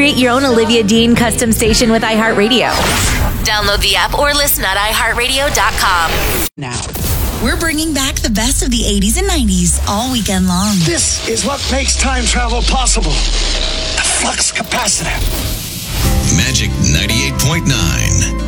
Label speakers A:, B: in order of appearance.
A: Create your own Olivia Dean custom station with iHeartRadio.
B: Download the app or listen at iHeartRadio.com.
C: Now, we're bringing back the best of the 80s and 90s all weekend long.
D: This is what makes time travel possible. The flux capacitor.
E: Magic 98.9.